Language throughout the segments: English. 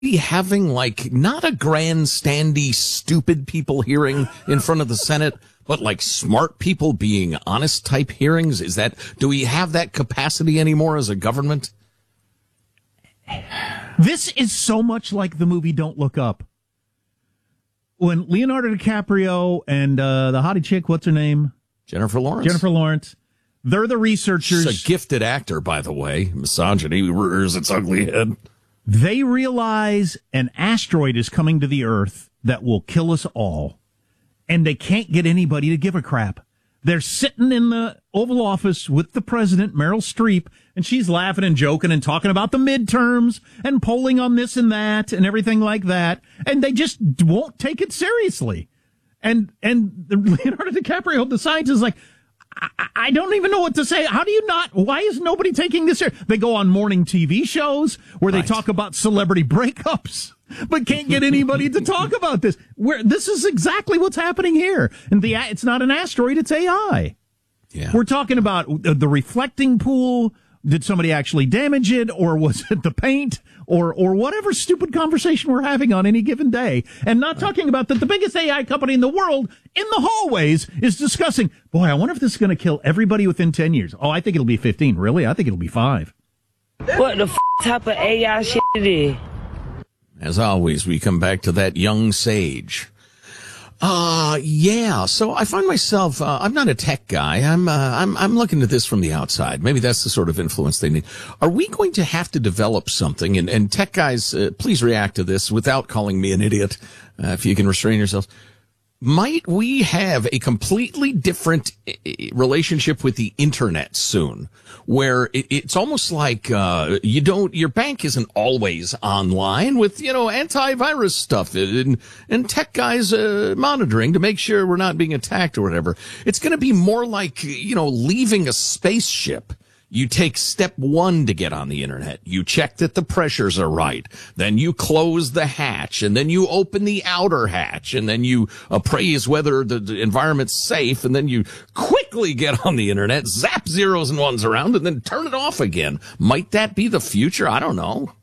be having like not a grandstandy stupid people hearing in front of the Senate, but like smart people being honest type hearings? Do we have that capacity anymore as a government? This is so much like the movie Don't Look Up. When Leonardo DiCaprio and the hottie chick, what's her name? Jennifer Lawrence. They're the researchers. She's a gifted actor, by the way. Misogyny rears its ugly head. They realize an asteroid is coming to the Earth that will kill us all, and they can't get anybody to give a crap. They're sitting in the Oval Office with the president, Meryl Streep, and she's laughing and joking and talking about the midterms and polling on this and that and everything like that, and they just won't take it seriously. And Leonardo DiCaprio, the scientist, is like, I don't even know what to say. How do you not? Why is nobody taking this serious? They go on morning TV shows where they talk about celebrity breakups, but can't get anybody to talk about this. This is exactly what's happening here. And it's not an asteroid, it's AI. Yeah. We're talking about the reflecting pool. Did somebody actually damage it, or was it the paint, or whatever stupid conversation we're having on any given day? And not talking about that the biggest AI company in the world in the hallways is discussing, boy, I wonder if this is going to kill everybody within 10 years. Oh, I think it'll be 15. Really? I think it'll be 5. What the type of AI shit it is? As always, we come back to that young sage. Yeah. So I find myself, I'm not a tech guy. I'm looking at this from the outside. Maybe that's the sort of influence they need. Are we going to have to develop something? And tech guys, please react to this without calling me an idiot, if you can restrain yourselves. Might we have a completely different relationship with the internet soon, where it's almost like your bank isn't always online with antivirus stuff and tech guys monitoring to make sure we're not being attacked or whatever. It's going to be more like leaving a spaceship. You take step 1 to get on the internet. You check that the pressures are right. Then you close the hatch, and then you open the outer hatch, and then you appraise whether the environment's safe, and then you quickly get on the internet, zap zeros and ones around, and then turn it off again. Might that be the future? I don't know.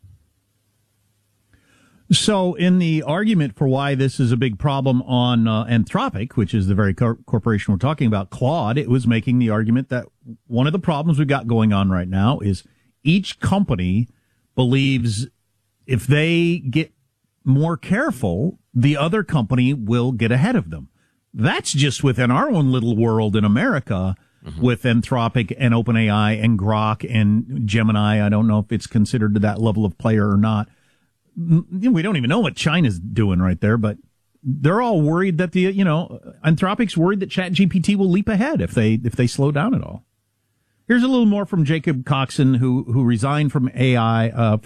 So in the argument for why this is a big problem on Anthropic, which is the very corporation we're talking about, Claude, it was making the argument that one of the problems we've got going on right now is each company believes if they get more careful, the other company will get ahead of them. That's just within our own little world in America with Anthropic and OpenAI and Grok and Gemini. I don't know if it's considered to that level of player or not. We don't even know what China's doing right there, but they're all worried that Anthropic's worried that ChatGPT will leap ahead if they slow down at all. Here's a little more from Jacob Coxon, who resigned from AI,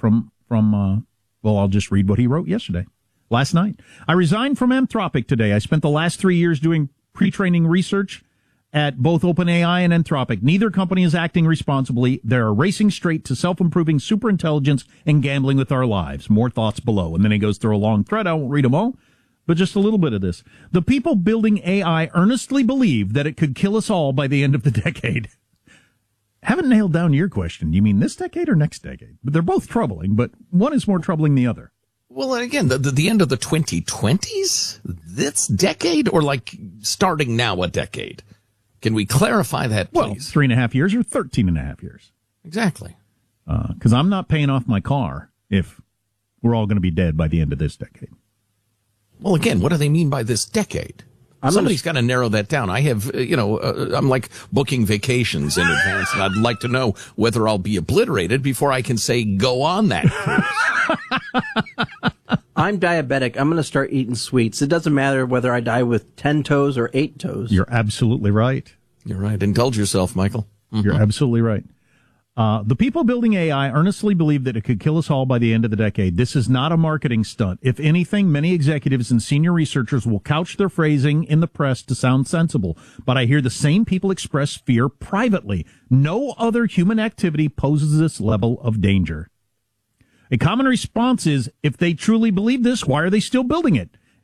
I'll just read what he wrote last night. I resigned from Anthropic today. I spent the last 3 years doing pre-training research at both OpenAI and Anthropic. Neither company is acting responsibly. They're racing straight to self-improving superintelligence and gambling with our lives. More thoughts below. And then he goes through a long thread. I won't read them all, but just a little bit of this. The people building AI earnestly believe that it could kill us all by the end of the decade. Haven't nailed down your question. You mean this decade or next decade? But they're both troubling, but one is more troubling than the other. Well, again, the end of the 2020s? This decade? Or like starting now a decade? Can we clarify that, please? Well, 3.5 years or 13.5 years. Exactly. Because I'm not paying off my car if we're all going to be dead by the end of this decade. Well, again, what do they mean by this decade? Somebody's got to narrow that down. I have, I'm like booking vacations in advance, and I'd like to know whether I'll be obliterated before I can say go on that cruise. I'm diabetic. I'm going to start eating sweets. It doesn't matter whether I die with 10 toes or 8 toes. You're absolutely right. You're right. Indulge yourself, Michael. You're absolutely right. The people building AI earnestly believe that it could kill us all by the end of the decade. This is not a marketing stunt. If anything, many executives and senior researchers will couch their phrasing in the press to sound sensible. But I hear the same people express fear privately. No other human activity poses this level of danger. A common response is, if they truly believe this, why are they still building it?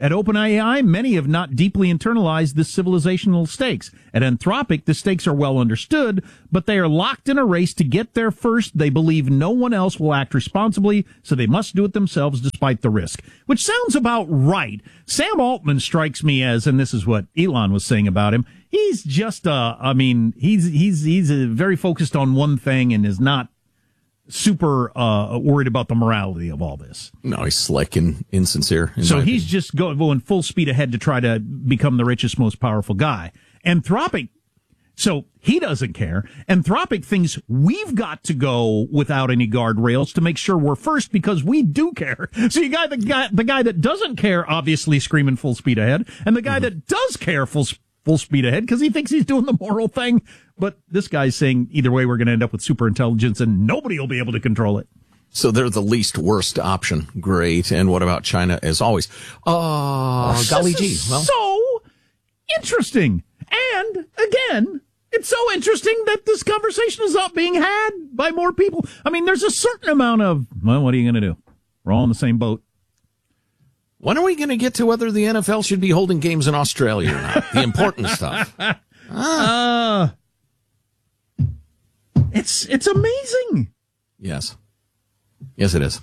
At OpenAI, many have not deeply internalized the civilizational stakes. At Anthropic, the stakes are well understood, but they are locked in a race to get there first. They believe no one else will act responsibly, so they must do it themselves despite the risk. Which sounds about right. Sam Altman strikes me as, and this is what Elon was saying about him, he's just, he's very focused on one thing and is not super worried about the morality of all this. No, he's slick and insincere. So he's just going full speed ahead to try to become the richest, most powerful guy. Anthropic, so he doesn't care. Anthropic thinks we've got to go without any guardrails to make sure we're first because we do care. So you got the guy that doesn't care, obviously screaming full speed ahead, and the guy that does care full speed ahead because he thinks he's doing the moral thing. But this guy's saying either way, we're going to end up with super intelligence and nobody will be able to control it. So they're the least worst option. Great. And what about China as always? Golly gee. Well, so interesting. And again, it's so interesting that this conversation is not being had by more people. I mean, there's a certain amount of, well, what are you going to do? We're all in the same boat. When are we going to get to whether the NFL should be holding games in Australia or not? The important stuff. It's amazing. Yes. Yes, it is.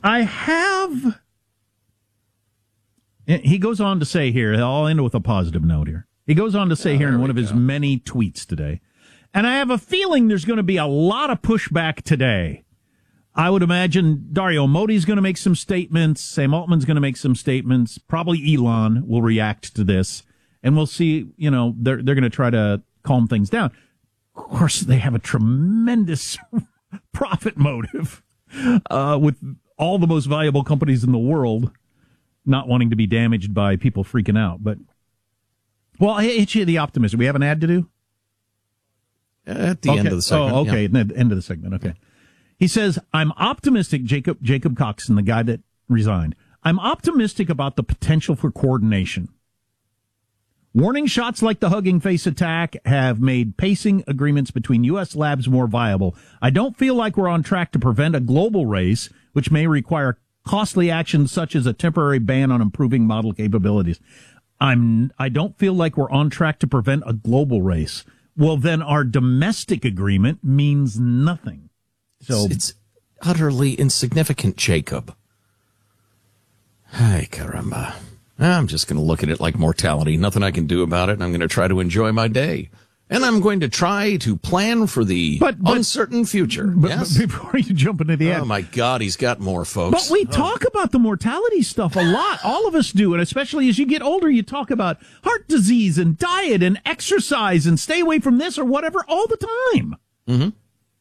He goes on to say here, I'll end with a positive note here. He goes on to say here in one of his many tweets today, and I have a feeling there's going to be a lot of pushback today. I would imagine Dario Modi's going to make some statements. Sam Altman's going to make some statements. Probably Elon will react to this. And we'll see, they're going to try to calm things down. Of course, they have a tremendous profit motive with all the most valuable companies in the world not wanting to be damaged by people freaking out. But, well, hit you the optimism. We have an ad to do? At the end of the segment. Oh, okay. Yeah. At the end of the segment. Okay. He says, I'm optimistic, Jacob Coxon, the guy that resigned. I'm optimistic about the potential for coordination. Warning shots like the Hugging Face attack have made pacing agreements between U.S. labs more viable. I don't feel like we're on track to prevent a global race, which may require costly actions such as a temporary ban on improving model capabilities. I don't feel like we're on track to prevent a global race. Well, then our domestic agreement means nothing. So it's utterly insignificant, Jacob. Hey, caramba. I'm just going to look at it like mortality. Nothing I can do about it. And I'm going to try to enjoy my day. And I'm going to try to plan for the uncertain future. But before you jump into the ad. Oh, my God, he's got more, folks. But we talk about the mortality stuff a lot. All of us do. And especially as you get older, you talk about heart disease and diet and exercise and stay away from this or whatever all the time. Mm-hmm.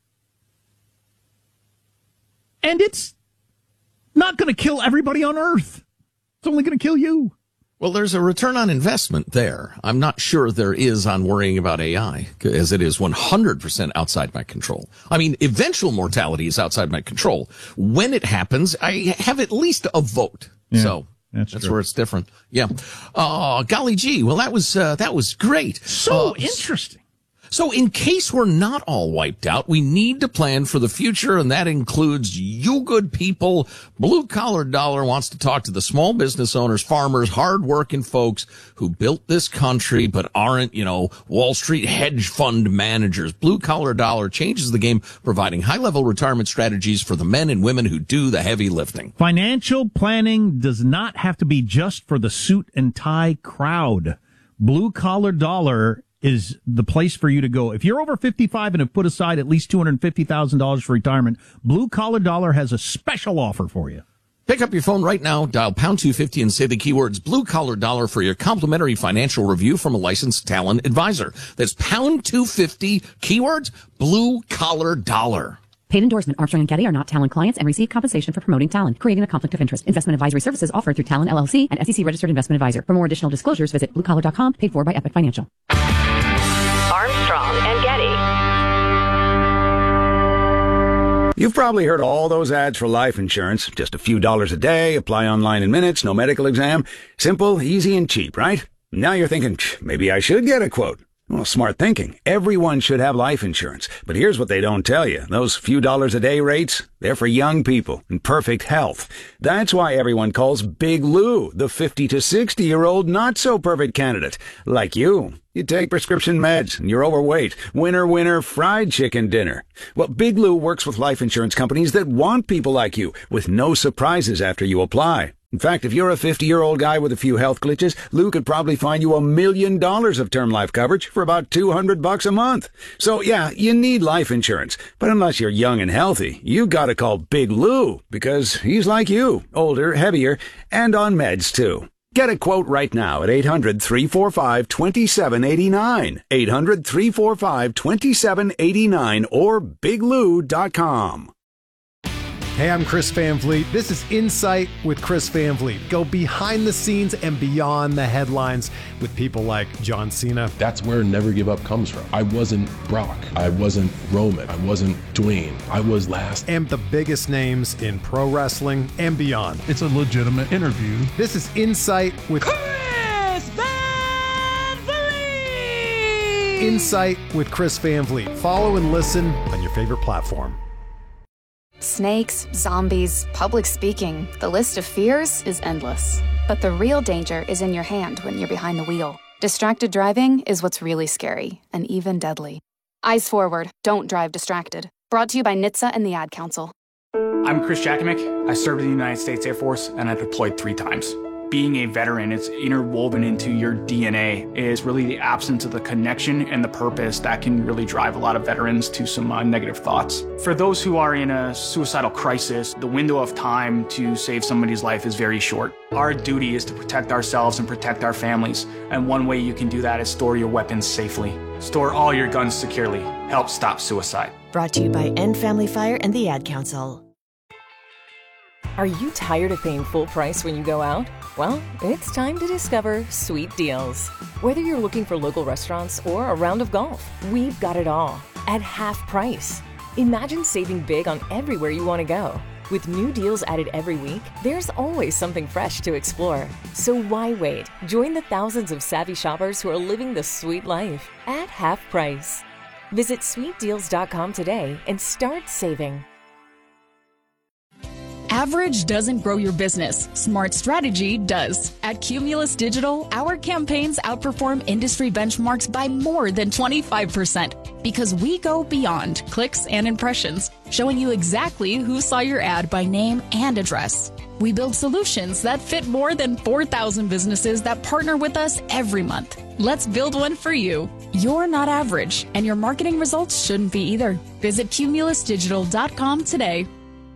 And it's not going to kill everybody on Earth. It's only going to kill you. Well, there's a return on investment there. I'm not sure there is on worrying about AI, as it is 100% outside my control. I mean, eventual mortality is outside my control. When it happens, I have at least a vote. Yeah, so that's where it's different. Yeah. Golly gee. Well, that was great. So interesting. So in case we're not all wiped out, we need to plan for the future, and that includes you good people. Blue Collar Dollar wants to talk to the small business owners, farmers, hard-working folks who built this country but aren't, Wall Street hedge fund managers. Blue Collar Dollar changes the game, providing high-level retirement strategies for the men and women who do the heavy lifting. Financial planning does not have to be just for the suit and tie crowd. Blue Collar Dollar is the place for you to go. If you're over 55 and have put aside at least $250,000 for retirement, Blue Collar Dollar has a special offer for you. Pick up your phone right now, dial pound 250 and say the keywords Blue Collar Dollar for your complimentary financial review from a licensed talent advisor. That's pound 250, keywords Blue Collar Dollar. Paid endorsement. Armstrong and Getty are not Talon clients and receive compensation for promoting Talon, creating a conflict of interest. Investment advisory services offered through Talon LLC and SEC registered investment advisor. For more additional disclosures, visit bluecollar.com, paid for by Epic Financial. Armstrong and Getty. You've probably heard all those ads for life insurance. Just a few dollars a day, apply online in minutes, no medical exam. Simple, easy, and cheap, right? Now you're thinking, maybe I should get a quote. Well, smart thinking. Everyone should have life insurance. But here's what they don't tell you. Those few dollars a day rates, they're for young people in perfect health. That's why everyone calls Big Lou the 50 to 60-year-old not-so-perfect candidate. Like you. You take prescription meds, and you're overweight. Winner, fried chicken dinner. Well, Big Lou works with life insurance companies that want people like you, with no surprises after you apply. In fact, if you're a 50-year-old guy with a few health glitches, Lou could probably find you $1 million of term life coverage for about $200 a month. So yeah, you need life insurance. But unless you're young and healthy, you gotta call Big Lou, because he's like you, older, heavier, and on meds too. Get a quote right now at 800-345-2789. 800-345-2789 or biglou.com. Hey, I'm Chris Van Vliet. This is Insight with Chris Van Vliet. Go behind the scenes and beyond the headlines with people like John Cena. That's where Never Give Up comes from. I wasn't Brock. I wasn't Roman. I wasn't Dwayne. I was last. And the biggest names in pro wrestling and beyond. It's a legitimate interview. This is Insight with Chris Van Vliet. Insight with Chris Van Vliet. Follow and listen on your favorite platform. Snakes, zombies, public speaking. The list of fears is endless. But the real danger is in your hand when you're behind the wheel. Distracted driving is what's really scary and even deadly. Eyes forward, don't drive distracted. Brought to you by NHTSA and the Ad Council. I'm Chris Jakimick. I served in the United States Air Force and I deployed 3 times. Being a veteran, it's interwoven into your DNA, is really the absence of the connection and the purpose that can really drive a lot of veterans to some negative thoughts. For those who are in a suicidal crisis, the window of time to save somebody's life is very short. Our duty is to protect ourselves and protect our families, and one way you can do that is store your weapons safely. Store all your guns securely. Help stop suicide. Brought to you by End Family Fire and the Ad Council. Are you tired of paying full price when you go out? Well, it's time to discover Sweet Deals. Whether you're looking for local restaurants or a round of golf, we've got it all at half price. Imagine saving big on everywhere you want to go. With new deals added every week, there's always something fresh to explore. So why wait? Join the thousands of savvy shoppers who are living the sweet life at half price. Visit sweetdeals.com today and start saving. Average doesn't grow your business. Smart strategy does. At Cumulus Digital, our campaigns outperform industry benchmarks by more than 25% because we go beyond clicks and impressions, showing you exactly who saw your ad by name and address. We build solutions that fit more than 4,000 businesses that partner with us every month. Let's build one for you. You're not average, and your marketing results shouldn't be either. Visit cumulusdigital.com today.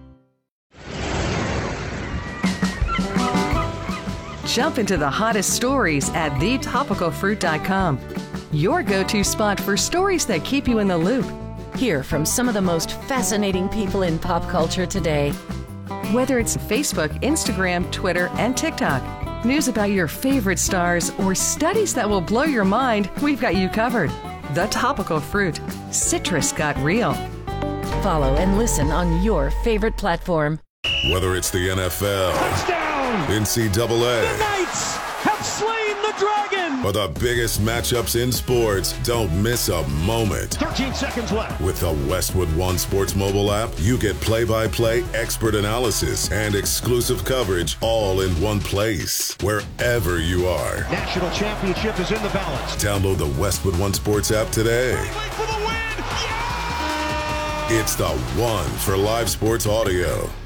Jump into the hottest stories at thetopicalfruit.com. Your go-to spot for stories that keep you in the loop. Hear from some of the most fascinating people in pop culture today. Whether it's Facebook, Instagram, Twitter, and TikTok, news about your favorite stars, or studies that will blow your mind, we've got you covered. The Topical Fruit. Citrus got real. Follow and listen on your favorite platform. Whether it's the NFL, touchdown, NCAA, the Knights have slain the dragon, or the biggest matchups in sports, don't miss a moment. 13 seconds left. With the Westwood One Sports mobile app, you get play-by-play, expert analysis, and exclusive coverage all in one place, wherever you are. National championship is in the balance. Download the Westwood One Sports app today. For the win. Yeah! It's the one for live sports audio.